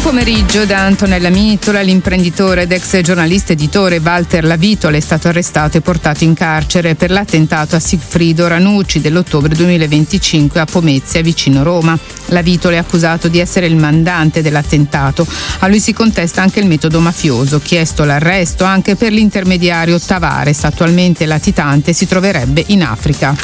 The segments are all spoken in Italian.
Pomeriggio da Antonella Mitola. L'imprenditore ed ex giornalista editore Walter Lavitola è stato arrestato e portato in carcere per l'attentato a Sigfrido Ranucci dell'ottobre 2025 a Pomezia, vicino Roma. Lavitola è accusato di essere il mandante dell'attentato. A lui si contesta anche il metodo mafioso, chiesto l'arresto anche per l'intermediario Tavares, attualmente latitante, si troverebbe in Africa.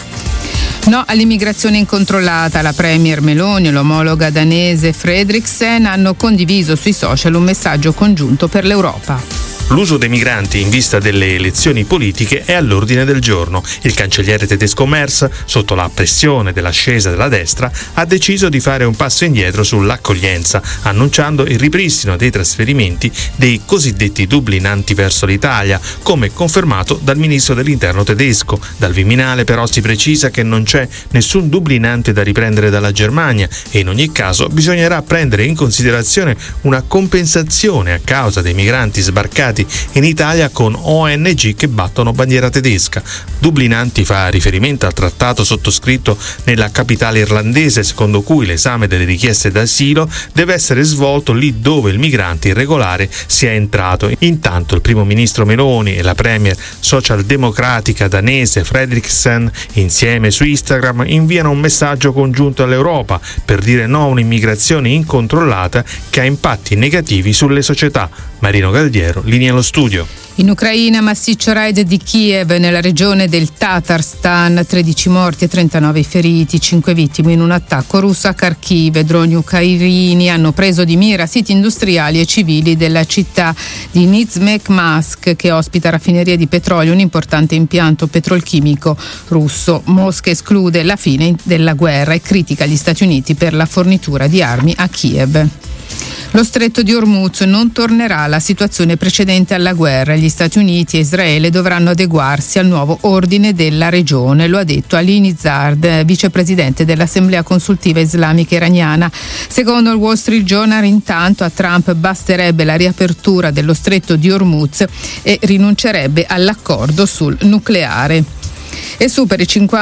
No all'immigrazione incontrollata. La premier Meloni e l'omologa danese Frederiksen hanno condiviso sui social un messaggio congiunto per l'Europa. L'uso dei migranti in vista delle elezioni politiche è all'ordine del giorno. Il cancelliere tedesco Merz, sotto la pressione dell'ascesa della destra, ha deciso di fare un passo indietro sull'accoglienza, annunciando il ripristino dei trasferimenti dei cosiddetti dublinanti verso l'Italia, come confermato dal ministro dell'Interno tedesco. Dal Viminale però si precisa che non c'è nessun dublinante da riprendere dalla Germania e in ogni caso bisognerà prendere in considerazione una compensazione a causa dei migranti sbarcati in Italia con ONG che battono bandiera tedesca. Dublinanti fa riferimento al trattato sottoscritto nella capitale irlandese, secondo cui l'esame delle richieste d'asilo deve essere svolto lì dove il migrante irregolare sia entrato. Intanto il primo ministro Meloni e la premier socialdemocratica danese Frederiksen insieme su Instagram inviano un messaggio congiunto all'Europa per dire no a un'immigrazione incontrollata che ha impatti negativi sulle società. Marino Galdiero, linea allo studio. In Ucraina, massiccio raid di Kiev nella regione del Tatarstan, 13 morti e 39 feriti, 5 vittime in un attacco russo a Kharkiv. Droni ucraini hanno preso di mira siti industriali e civili della città di Nizhnekamsk, che ospita raffinerie di petrolio, un importante impianto petrolchimico russo. Mosca esclude la fine della guerra e critica gli Stati Uniti per la fornitura di armi a Kiev. Lo stretto di Hormuz non tornerà alla situazione precedente alla guerra. Gli Stati Uniti e Israele dovranno adeguarsi al nuovo ordine della regione, lo ha detto Ali Nizard, vicepresidente dell'Assemblea Consultiva Islamica Iraniana. Secondo il Wall Street Journal, intanto a Trump basterebbe la riapertura dello stretto di Hormuz e rinuncerebbe all'accordo sul nucleare. E supera i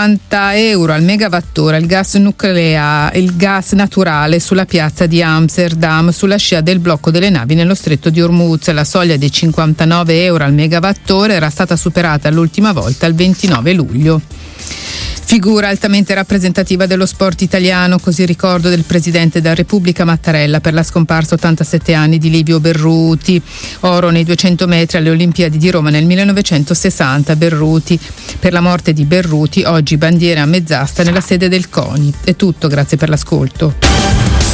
50 euro al megawattora il gas naturale sulla piazza di Amsterdam, sulla scia del blocco delle navi nello stretto di Hormuz. La soglia dei 59 euro al megawattora era stata superata l'ultima volta il 29 luglio. Figura altamente rappresentativa dello sport italiano, così il ricordo del presidente della Repubblica Mattarella per la scomparsa 87 anni di Livio Berruti. Oro nei 200 metri alle Olimpiadi di Roma nel 1960. Berruti. Per la morte di Berruti, oggi bandiera a mezz'asta nella sede del CONI. È tutto, grazie per l'ascolto.